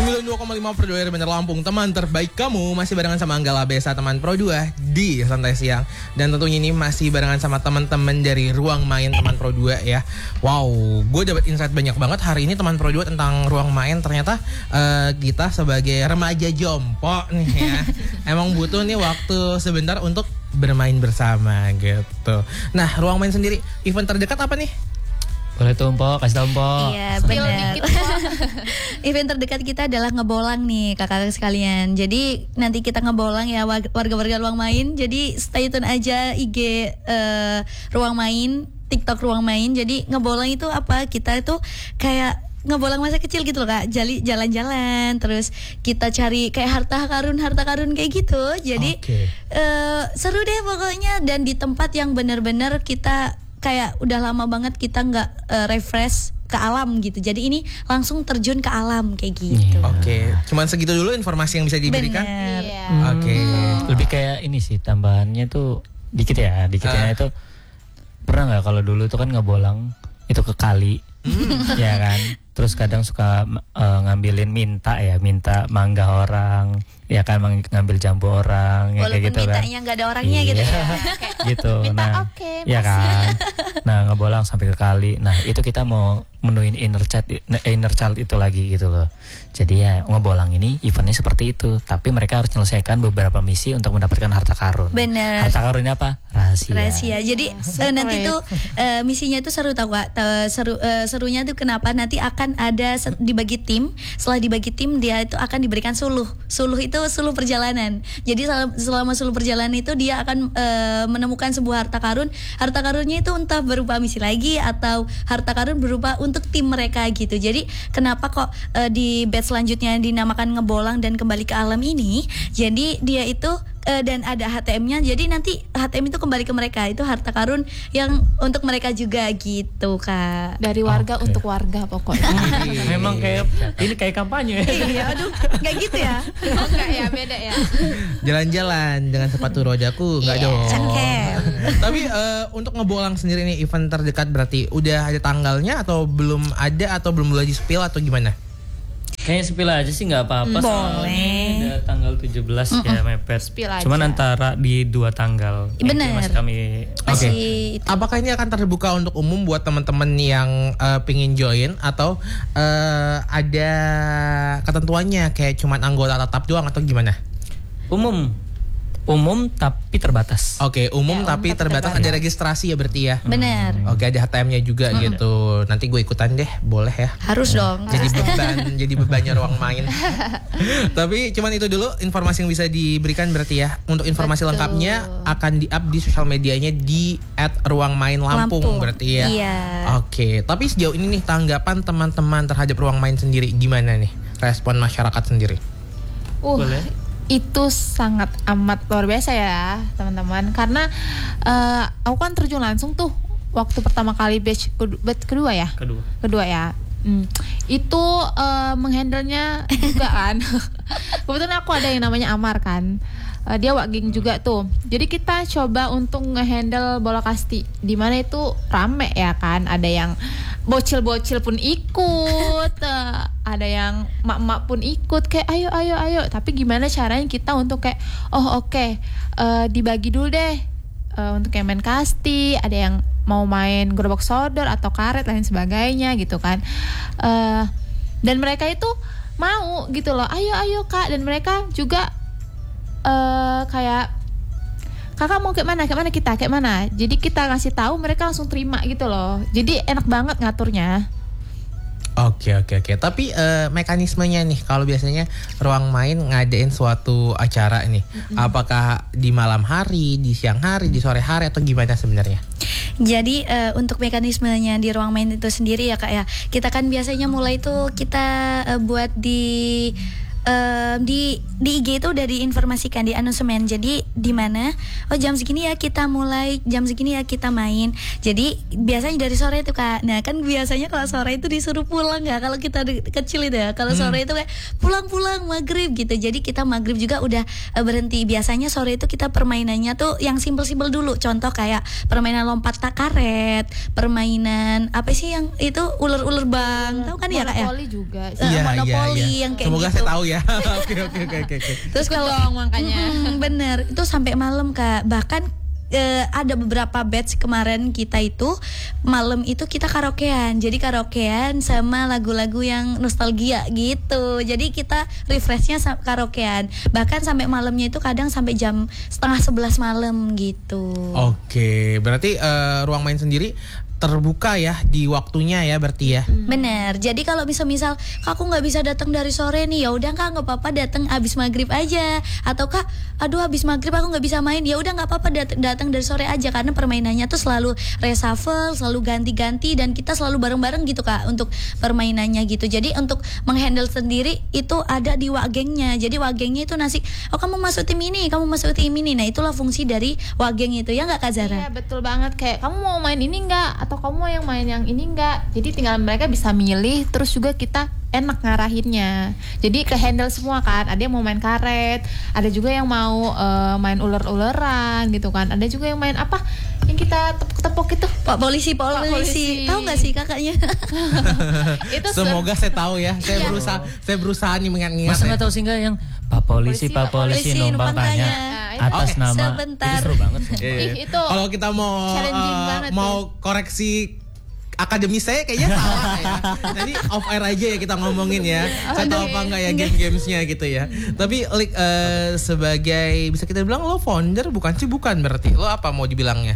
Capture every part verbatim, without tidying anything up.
sembilan puluh dua koma lima Pro dua R Bandar Lampung, teman terbaik kamu. Masih barengan sama Anggala Besa, teman Pro dua di Santai Siang. Dan tentunya ini masih barengan sama teman-teman dari Ruang Main teman Pro dua ya. Wow, gue dapat insight banyak banget hari ini teman Pro dua tentang Ruang Main. Ternyata uh, kita sebagai remaja jompo nih ya, emang butuh nih waktu sebentar untuk bermain bersama gitu. Nah, Ruang Main sendiri, event terdekat apa nih? Boleh tuh Mpok, kasih tau Mpok. Iya benar. Event terdekat kita adalah ngebolang nih kakak sekalian. Jadi nanti kita ngebolang ya warga-warga Ruang Main. Jadi stay tune aja I G uh, Ruang Main, TikTok Ruang Main. Jadi ngebolang itu apa? Kita itu kayak ngebolang masa kecil gitu loh Kak. Jali jalan-jalan, terus kita cari kayak harta karun harta karun kayak gitu. Jadi okay. uh, seru deh pokoknya, dan di tempat yang benar-benar kita kayak udah lama banget kita nggak uh, refresh ke alam gitu. Jadi ini langsung terjun ke alam kayak gitu. Yeah. Oke, okay. Cuman segitu dulu informasi yang bisa diberikan. Yeah. Hmm. Oke. Okay. Lebih kayak ini sih tambahannya tuh dikit ya, dikitnya uh. itu pernah nggak kalau dulu tuh kan ngebolang itu ke kali, mm. ya kan. Terus kadang suka uh, ngambilin minta ya, minta mangga orang, ya kan, ngambil jambu orang, ya kayak gitu kan. Walaupun mintanya nggak ada orangnya iya. gitu ya. Gitu. Minta nah, oke, okay, ya kan. Nah, ngebolang sampai ke kali. Nah, itu kita mau menuin inner child, inner child itu lagi gitu loh. Jadi ya ngebolang ini eventnya seperti itu, tapi mereka harus menyelesaikan beberapa misi untuk mendapatkan harta karun. Bener. Harta karunnya apa? Rahasia. Rahasia. Jadi oh, uh, nanti tuh uh, misinya tuh seru tau Kak. Uh, seru uh, serunya tuh kenapa? Nanti akan ada dibagi tim. Setelah dibagi tim dia itu akan diberikan suluh. Suluh itu suluh perjalanan. Jadi selama suluh perjalanan itu dia akan uh, menemukan sebuah harta karun. Harta karunnya itu entah berupa misi lagi atau harta karun berupa untuk tim mereka gitu. Jadi kenapa kok uh, di batch selanjutnya dinamakan ngebolang dan kembali ke alam ini? Jadi dia itu Uh, dan ada H T M-nya, jadi nanti H T M itu kembali ke mereka, itu harta karun yang untuk mereka juga gitu Kak. Dari warga okay. untuk warga pokoknya. Memang kayak ini kayak kampanye. Iya, aduh, nggak gitu ya? Oh, enggak ya, beda ya. Jalan-jalan dengan sepatu rodaku nggak yeah. dong. Cakep. Tapi uh, untuk ngebolang sendiri nih event terdekat berarti udah ada tanggalnya atau belum ada, atau belum mulai di spill atau gimana? Kayaknya spill aja sih nggak apa-apa. Boleh. Udah tanggal tujuh belas mm-mm. ya mepet. Spill aja. Cuman antara di dua tanggal. Benar. Masih kami. Oke. Okay. Apakah ini akan terbuka untuk umum buat teman-teman yang uh, pingin join, atau uh, ada ketentuannya kayak cuman anggota tetap doang atau gimana? Umum. Umum tapi terbatas. Oke, okay, umum ya, tapi um, terbatas, terbatas. Ada registrasi ya berarti ya. Benar. Oke, okay, ada H T M-nya juga hmm. gitu. Nanti gue ikutan deh, boleh ya? Harus dong. Jadi beban, jadi bebannya Ruang Main. Tapi cuman itu dulu informasi yang bisa diberikan berarti ya. Untuk informasi Betul. lengkapnya akan di-up di sosial medianya di et ruang main lampung, Lampung berarti ya. Iya. Oke, okay. Tapi sejauh ini nih tanggapan teman-teman terhadap Ruang Main sendiri gimana nih? Respon masyarakat sendiri? Uh. Boleh. Itu sangat amat luar biasa ya teman-teman, karena uh, aku kan terjun langsung tuh waktu pertama kali batch kedua, batch kedua ya kedua kedua ya hmm. itu uh, menghandlenya juga kan. Kebetulan aku ada yang namanya Amar kan, uh, dia wakging juga tuh, jadi kita coba untuk ngehandle bola kasti, di mana itu rame ya kan, ada yang bocil-bocil pun ikut, uh, ada yang mak-mak pun ikut, kayak ayo ayo ayo. Tapi gimana caranya kita untuk kayak oh oke okay, uh, dibagi dulu deh uh, untuk yang main kasti, ada yang mau main gerobak sodor atau karet lain sebagainya gitu kan. Uh, dan mereka itu mau gitu loh, ayo ayo Kak, dan mereka juga uh, kayak kakak mau kayak mana, kayak mana kita, kayak mana. Jadi kita ngasih tahu, mereka langsung terima gitu loh. Jadi enak banget ngaturnya. Oke oke oke. Tapi uh, mekanismenya nih, kalau biasanya Ruang Main ngadain suatu acara nih, mm-hmm. apakah di malam hari, di siang hari, di sore hari, atau gimana sebenarnya? Jadi uh, untuk mekanismenya di Ruang Main itu sendiri ya Kak ya, kita kan biasanya mulai tuh kita uh, buat di Uh, di di I G itu udah diinformasikan di announcement. Jadi di mana oh jam segini ya kita mulai, jam segini ya kita main. Jadi biasanya dari sore itu Kak. Nah kan biasanya kalau sore itu disuruh pulang nggak, kalau kita de- kecil itu ya. Kalau sore itu kayak pulang-pulang maghrib gitu. Jadi kita maghrib juga udah uh, berhenti. Biasanya sore itu kita permainannya tuh yang simpel-simpel dulu. Contoh kayak permainan lompat tak karet, permainan apa sih yang itu ular-ular bang, tahu kan ya Kak ya? Monopoli juga. Eh, Iya, monopoli iya, iya. yang kayak Semoga gitu. saya tahu ya. Oke oke oke oke. oke. Terus Ikut kalau dong makanya. Mm-mm, bener itu sampai malam Kak. Bahkan eh, ada beberapa batch kemarin kita itu malam itu kita karaokean. Jadi karaokean sama lagu-lagu yang nostalgia gitu. Jadi kita refreshnya sa- karaokean. Bahkan sampai malamnya itu kadang sampai jam setengah sebelas malam gitu. Oke, berarti eh, ruang main sendiri terbuka ya di waktunya ya berarti ya. Bener. Jadi kalau misal-misal Kak, aku nggak bisa datang dari sore nih, ya udah Kak nggak apa-apa datang abis maghrib aja. Atau Kak, aduh abis maghrib aku nggak bisa main, ya udah nggak apa-apa dat- datang dari sore aja, karena permainannya tuh selalu reshuffle, selalu ganti-ganti dan kita selalu bareng-bareng gitu Kak untuk permainannya gitu. Jadi untuk menghandle sendiri itu ada di wagengnya. Jadi wagengnya itu nasi, oh kamu masuk tim ini, kamu masuk tim ini. Nah itulah fungsi dari wageng itu ya nggak Kak Zara? Iya betul banget, kayak kamu mau main ini enggak, atau kamu mau yang main yang ini enggak. Jadi tinggal mereka bisa milih, terus juga kita enak ngarahinnya. Jadi ke handle semua kan. Ada yang mau main karet, ada juga yang mau uh, main uler-uleran gitu kan. Ada juga yang main apa? Yang kita tepuk-tepuk itu. Pak polisi, Pak Pak polisi. polisi. Tahu nggak sih kakaknya? Itu Semoga saya tahu ya. Saya Iya. berusaha saya berusaha nih mengingat-ingat. Masa ya. nggak tahu sih nggak yang Pak Polisi, Polisi, Pak Pak Polisi, Polisi, numpang numpang tanya tanya. atas Oh, nama. sebentar. Itu seru banget sih. Iya, iya. Ih, itu Kalau kita mau challenging eh, banget mau koreksi akademis saya kayaknya salah ya. Nanti off air aja ya kita ngomongin ya. Saya tahu apa enggak ya game-gamesnya gitu ya. Tapi Lik, eh, sebagai bisa kita bilang lo founder bukan sih, bukan berarti. Lo apa mau dibilangnya?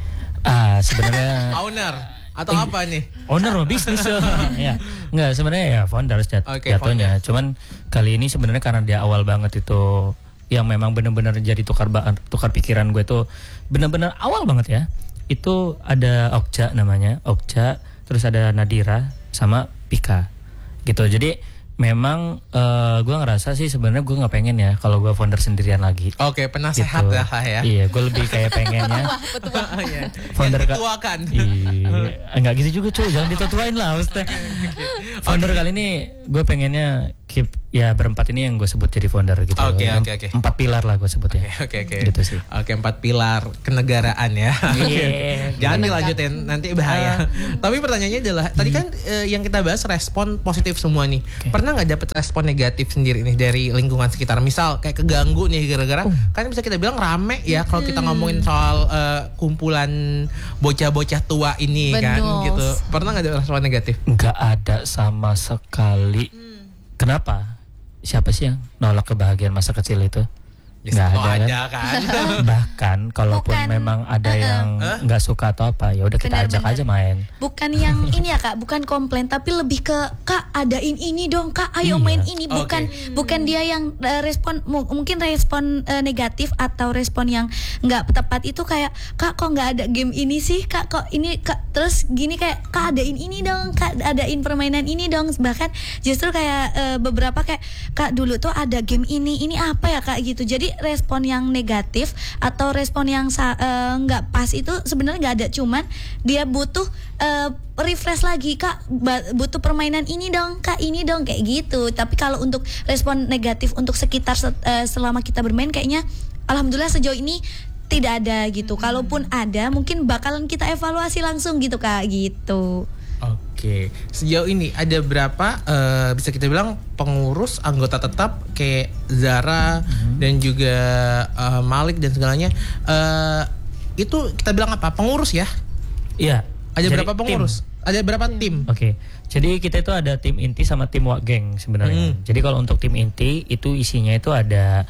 Ah sebenarnya Owner atau apa nih? owner of bisnis ya. Nggak, sebenarnya ya founder jat- Oke, jatuhnya. Cuman kali ini sebenarnya karena dia awal banget itu yang memang benar-benar jadi tukar ba- tukar pikiran gue tuh benar-benar awal banget ya. Itu ada Okja namanya, Okja, terus ada Nadira sama Pika. Gitu. Jadi memang eh, gue ngerasa sih sebenarnya gue nggak pengen ya kalau gue founder sendirian lagi. Oke, penasehat Gitu. lah ya. Iya, gue lebih kayak pengennya Oh, iya. Founder Yang Kak- dituakan. Iya, enggak gitu juga cuy, jangan ditutuain lah maksudnya. Founder kali ini gue pengennya keep ya berempat ini yang gue sebut jadi founder gitu. Oke, Em- oke, oke. Empat pilar lah gue sebutnya. Oke oke. Gitu sih. Oke, empat pilar kenegaraan ya. Oke. Iya. Jangan dilanjutin nanti bahaya. Tapi pertanyaannya adalah tadi kan eh, yang kita bahas respon positif semua nih. Pernah nggak dapet respon negatif sendiri nih dari lingkungan sekitar? Misal kayak keganggu nih gara-gara kan bisa kita bilang rame ya kalau kita ngomongin soal eh, kumpulan bocah-bocah tua ini kan Betul. gitu. Pernah nggak ada respon negatif? Enggak ada sama sekali. Kenapa? Siapa sih yang nolak kebahagiaan masa kecil itu? Nggak Oh, ada, ada kan. Bahkan kalaupun Bukan, memang ada uh-uh. yang nggak suka atau apa, ya udah kita ajak Benar-benar. aja main. Bukan yang ini ya Kak, bukan komplain, tapi lebih ke Kak adain ini dong Kak, ayo Iya. main ini. Oke. Bukan bukan dia yang eh, respon mu- mungkin respon eh, negatif atau respon yang nggak tepat itu kayak Kak kok nggak ada game ini sih Kak, kok ini Kak, terus gini kayak Kak adain ini dong Kak, adain permainan ini dong. Bahkan justru kayak eh, beberapa kayak Kak dulu tuh ada game ini, ini apa ya Kak gitu. Jadi respon yang negatif atau respon yang sa- eh, nggak pas itu sebenarnya nggak ada, cuman dia butuh eh, refresh lagi Kak, ba- butuh permainan ini dong Kak, ini dong kayak gitu. Tapi kalau untuk respon negatif untuk sekitar se- eh, selama kita bermain kayaknya alhamdulillah sejauh ini tidak ada gitu. Kalaupun ada mungkin bakalan kita evaluasi langsung gitu Kak gitu. Oke, sejauh ini ada berapa eh, bisa kita bilang pengurus anggota tetap kayak Zara dan juga eh, Malik dan segalanya, eh, itu kita bilang apa? Pengurus ya? Iya. Ada Jadi berapa tim. pengurus? Ada berapa tim? Oke, jadi kita itu ada tim inti sama tim wak geng sebenarnya. Hmm. Jadi kalau untuk tim inti itu isinya itu ada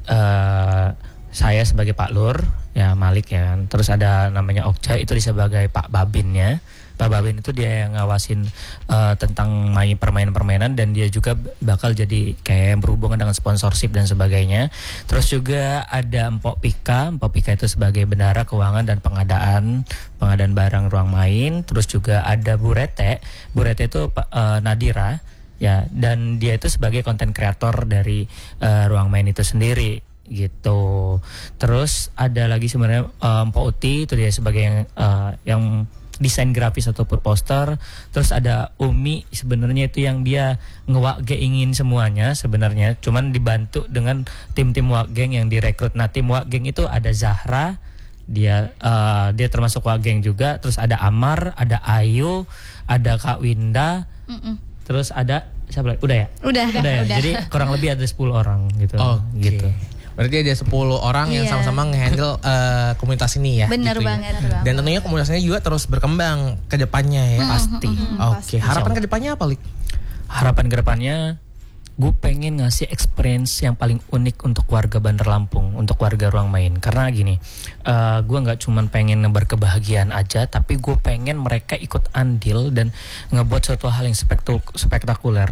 eh, saya sebagai Pak Lur, ya Malik ya kan. Terus ada namanya Okja itu sebagai Pak Babinnya. Pak Babin itu dia yang ngawasin eh, tentang main permainan-permainan dan dia juga bakal jadi kayak yang berhubungan dengan sponsorship dan sebagainya. Terus juga ada Empok Pika, Empok Pika itu sebagai bendahara keuangan dan pengadaan pengadaan barang ruang main. Terus juga ada Bu Rete, Bu Rete itu eh, Nadira ya, dan dia itu sebagai konten kreator dari eh, ruang main itu sendiri gitu. Terus ada lagi sebenarnya um, Pak Uti itu dia sebagai yang uh, yang desain grafis ataupun poster. Terus ada Umi sebenarnya itu yang dia ngewakgeingin semuanya sebenarnya, cuman dibantu dengan tim-tim wakgeng yang direkrut. Nah tim wakgeng itu ada Zahra, dia uh, dia termasuk wakgeng juga. Terus ada Amar, ada Ayu, ada Kak Winda, Mm-mm. terus ada siapa lagi? Udah ya? Udah. Udah ya. Udah. Jadi kurang lebih ada sepuluh orang gitu. Oke. Gitu. Berarti ada sepuluh orang yang Iya. sama-sama nge-handle uh, komunitas ini ya. Bener gitu ya. banget. Dan tentunya komunitasnya juga terus berkembang ke depannya ya. Pasti. Oke, harapan ke depannya apa, Lik? Harapan kedepannya, gue pengen ngasih experience yang paling unik untuk warga Bandar Lampung, untuk warga Ruang Main. Karena gini, uh, gue nggak cuma pengen nebar kebahagiaan aja, tapi gue pengen mereka ikut andil dan ngebuat suatu hal yang spektu- spektakuler.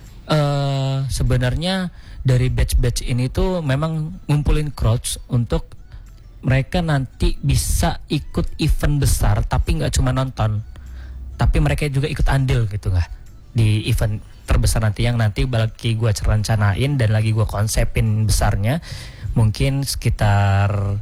Uh, sebenarnya dari batch-batch ini tuh memang ngumpulin crowds untuk mereka nanti bisa ikut event besar, tapi nggak cuma nonton, tapi mereka juga ikut andil gitu nggak di event terbesar nanti yang nanti lagi gue rencanain dan lagi gue konsepin besarnya mungkin sekitar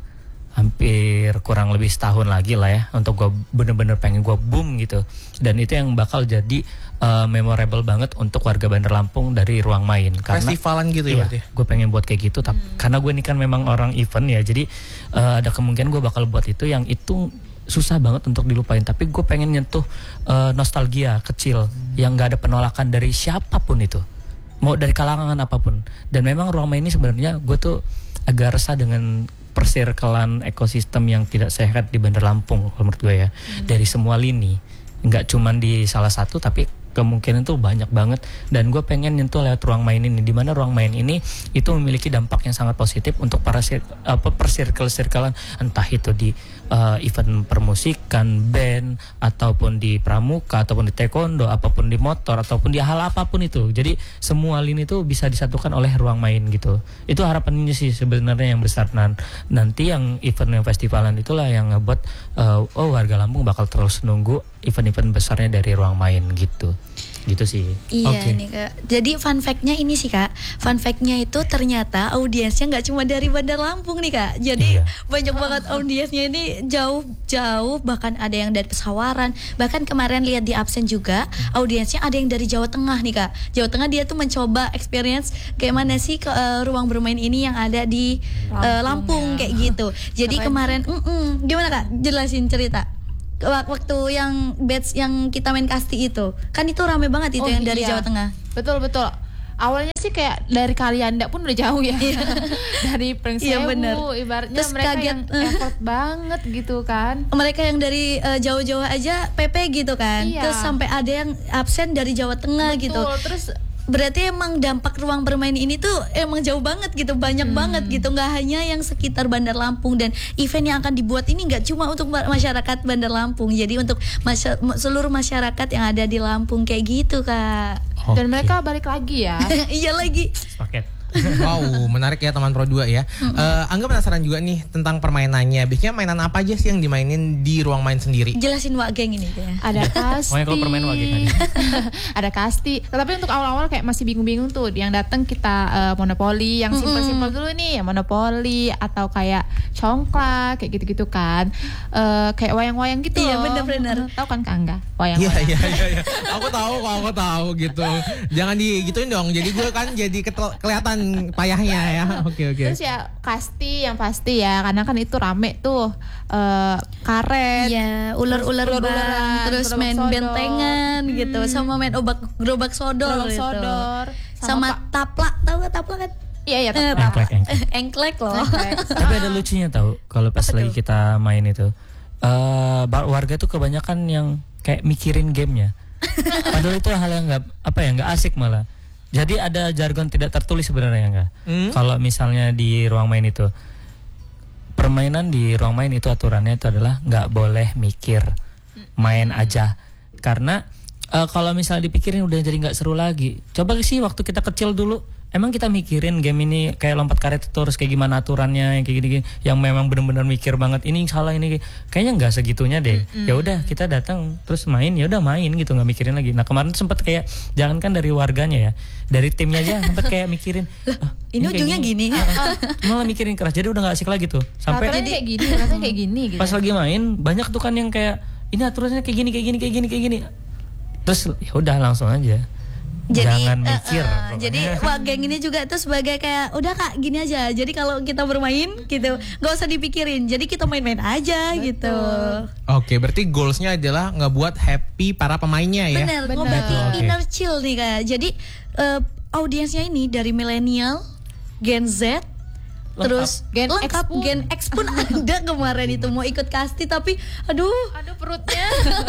hampir kurang lebih setahun lagi lah ya untuk gue bener-bener pengen gue boom gitu, dan itu yang bakal jadi uh, memorable banget untuk warga Bandar Lampung dari Ruang Main. Karena Festivalan gitu ya iya, berarti. gue pengen buat kayak gitu, tapi Hmm. karena gue ini kan memang orang event ya, jadi uh, ada kemungkinan gue bakal buat itu yang itu susah banget untuk dilupain, tapi gue pengen nyentuh uh, nostalgia kecil yang gak ada penolakan dari siapapun itu, mau dari kalangan apapun. Dan memang Ruang Main ini sebenarnya gue tuh agak resah dengan persirkelan ekosistem yang tidak sehat di Bandar Lampung kalau menurut gue ya, hmm. dari semua lini, nggak cuman di salah satu tapi kemungkinan tuh banyak banget. Dan gue pengen nyentuh lewat Ruang Main ini, di mana Ruang Main ini itu memiliki dampak yang sangat positif untuk para sir, apa persirkel-sirkelan, entah itu di uh, event permusikan, band, ataupun di pramuka, ataupun di taekwondo, apapun di motor, ataupun di hal apapun itu. Jadi semua lini itu bisa disatukan oleh Ruang Main gitu. Itu harapannya sih sebenarnya yang besar. Nah, nanti yang event yang festivalan itulah yang ngebuat uh, oh warga Lampung bakal terus nunggu event-event besarnya dari Ruang Main gitu. Gitu sih. Iya Oke. nih Kak. Jadi fun fact-nya ini sih Kak. Fun fact-nya itu ternyata audiensnya nggak cuma dari Bandar Lampung nih Kak. Jadi Iya. banyak banget audiensnya ini jauh-jauh, bahkan ada yang dari Pesawaran. Bahkan kemarin lihat di absen juga audiensnya ada yang dari Jawa Tengah nih Kak. Jawa Tengah dia tuh mencoba experience kayak mana sih ke uh, ruang bermain ini yang ada di uh, Lampung, Lampung ya. kayak gitu. Jadi Keren. kemarin mm-mm. gimana Kak? Jelasin cerita. Wak- Waktu yang batch yang kita main kasti itu kan itu rame banget itu Oh, yang dari iya. Jawa Tengah. Betul betul. Awalnya sih kayak dari Kalianda pun udah jauh ya. Dari Iya, bener. Pringsewu ibaratnya Terus mereka kaget. yang effort banget gitu kan. Mereka yang dari uh, jauh-jauh aja P P gitu kan. Iya. Terus sampai ada yang absen dari Jawa Tengah gitu. Betul. Terus Berarti emang dampak ruang bermain ini tuh emang jauh banget gitu, banyak Hmm. banget gitu. Nggak hanya yang sekitar Bandar Lampung, dan event yang akan dibuat ini nggak cuma untuk ma- masyarakat Bandar Lampung. Jadi untuk masya- seluruh masyarakat yang ada di Lampung kayak gitu Kak. dan mereka balik lagi ya. Iya lagi. Paket. Wow, menarik ya teman Pro dua ya. Eh, Angga penasaran juga nih tentang permainannya. Biasanya mainan apa aja sih yang dimainin di Ruang Main sendiri? Jelasin Wak Geng ini kayaknya. Ada kasti. Pokoknya kalau permain wage kan. Ada kasti. Tapi untuk awal-awal kayak masih bingung-bingung tuh. Yang datang kita uh, monopoli, yang simpel-simpel dulu nih, monopoli atau kayak congklak kayak gitu-gitu kan. Uh, kayak wayang-wayang gitu Iya, loh. bener-bener. Tahu kan Kak Angga? Iya Wayang-wayang. iya iya. iya. Aku tahu kok, aku tahu gitu. Jangan digituin dong. Jadi gue kan jadi ketel- kelihatan payahnya ya. Oke oke. Terus ya kasti yang pasti ya, karena kan itu rame tuh. Uh, karet. Iya, ular-ular Ular-ularan, bang, terus gerobak main sodor. bentengan gitu, sama main obak gerobak sodor, Gerobak gitu. sodor. sama, Sama taplak, tahu gak taplak kan? Iya iya. Eh, taplak. Engklek, engklek. Engklek loh. Tapi ada lucunya tahu kalau pas lagi kita main itu. eh warga tuh kebanyakan yang kayak mikirin gamenya. Padahal itu hal yang nggak apa ya nggak asik malah. Jadi ada jargon tidak tertulis sebenarnya nggak. Hmm? Kalau misalnya di ruang main itu, permainan di ruang main itu aturannya itu adalah nggak boleh mikir, main aja. Karena eh, kalau misalnya dipikirin udah jadi nggak seru lagi. Coba sih waktu kita kecil dulu emang kita mikirin game ini kayak lompat karet terus kayak gimana aturannya, yang kayak gini, yang memang benar-benar mikir banget ini salah ini, kayaknya nggak segitunya deh. Mm-hmm. Ya udah kita datang terus main, ya udah main gitu, nggak mikirin lagi. Nah kemarin sempat kayak jangankan dari warganya ya, dari timnya aja sempat kayak mikirin ah, ini ujungnya gini, gini. Ah, malah mikirin keras, jadi udah nggak asik lagi tuh sampai jadi kayak gini, rasanya kayak gini gitu. Pas lagi main banyak tuh kan yang kayak ini aturannya kayak gini kayak gini kayak gini kayak gini, terus ya udah langsung aja. Jadi, jangan mikir. Uh, uh, jadi wah geng ini juga tuh sebagai kayak udah kak gini aja. Jadi kalau kita bermain gitu, nggak usah dipikirin. Jadi kita main-main aja. Betul. Gitu. Oke, berarti goalsnya adalah ngebuat happy para pemainnya ya. Bener, berarti okay. Inner chill nih kak. Jadi uh, audiensnya ini dari milenial, Gen Z, lengkap. Terus Gen lengkap, X pun. Gen X pun ada kemarin itu mau ikut kasti tapi aduh, aduh perutnya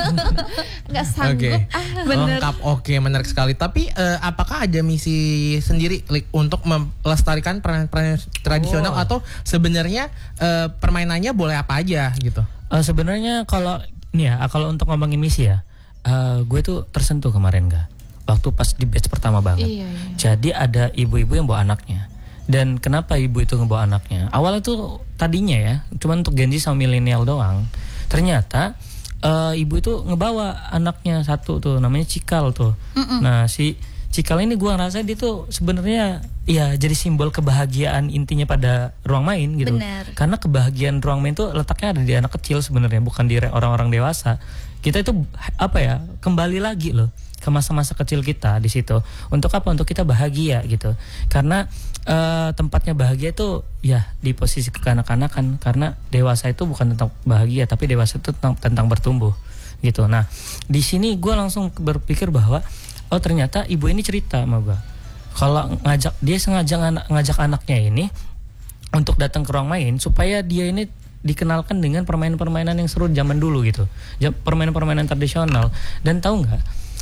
nggak sanggup. Oke, ah, bener. Lengkap, oke menarik sekali. Tapi uh, apakah ada misi sendiri like, untuk melestarikan permainan tradisional oh. atau sebenarnya uh, permainannya boleh apa aja gitu? Uh, sebenarnya kalau nih ya, kalau untuk ngomongin misi ya, uh, gue tuh tersentuh kemarin gak? Waktu pas di batch pertama banget. Iya, iya. Jadi ada ibu-ibu yang bawa anaknya. Dan kenapa ibu itu ngebawa anaknya? Awalnya tuh tadinya ya, cuma untuk Gen Z sama milenial doang. Ternyata uh, ibu itu ngebawa anaknya satu tuh, namanya Cikal tuh. Mm-mm. Nah si Cikal ini gue ngerasa dia tuh sebenarnya ya jadi simbol kebahagiaan intinya pada ruang main gitu. Bener. Karena kebahagiaan ruang main tuh letaknya ada di anak kecil sebenarnya, bukan di orang-orang dewasa. Kita itu apa ya, kembali lagi loh ke masa-masa kecil kita di situ. Untuk apa? Untuk kita bahagia gitu. Karena uh, tempatnya bahagia itu ya di posisi kekanak-kanakan. Karena dewasa itu bukan tentang bahagia, tapi dewasa itu tentang, tentang bertumbuh gitu. Nah di sini gue langsung berpikir bahwa oh ternyata ibu ini cerita sama gue. Kalau ngajak dia sengaja ngajak anaknya ini untuk datang ke ruang main supaya dia ini dikenalkan dengan permainan-permainan yang seru zaman dulu gitu, permainan-permainan tradisional. Dan tahu nggak,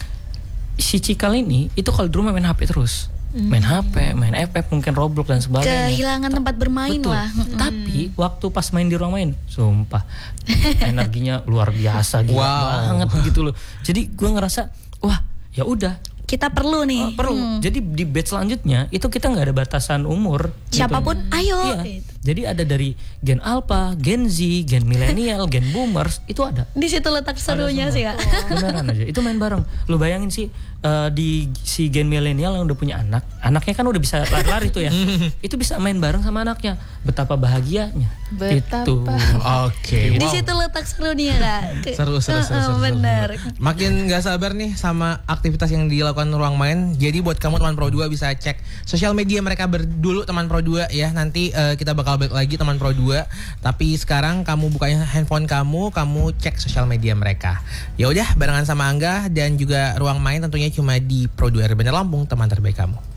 si Cikal ini itu kalau dulu main H P terus, hmm. main H P, main F F, mungkin Roblox dan sebagainya. Kehilangan tempat bermain. Betul. Lah. Hmm. Tapi waktu pas main di ruang main, sumpah energinya luar biasa, gila wow. banget gitu loh. Jadi gue ngerasa, wah ya udah. Kita perlu nih. Oh, perlu. Hmm. Jadi di batch selanjutnya itu kita nggak ada batasan umur. Siapapun, gitu. ayo. Iya. Gitu. Jadi ada dari Gen Alpha, Gen Z, Gen Millennial, Gen Boomers, itu ada. Di situ letak serunya sih kak. Beneran aja. Itu main bareng. Lu bayangin sih uh, di si Gen Millennial yang udah punya anak, anaknya kan udah bisa lari-lari tuh ya. Itu bisa main bareng sama anaknya. Betapa bahagianya. Betapa. Itu. Oke. Okay. Di Wow. situ letak serunya kak. Seru, seru, seru, seru, seru. Bener. Makin nggak sabar nih sama aktivitas yang dilakukan ruang main. Jadi buat kamu teman Pro dua bisa cek sosial media mereka berdulu teman Pro dua ya. Nanti uh, kita bakal balik lagi teman Pro dua. Tapi sekarang kamu bukain handphone kamu, kamu cek sosial media mereka. Ya udah barengan sama Angga dan juga ruang main tentunya cuma di Pro dua R Bandar Lampung, teman terbaik kamu.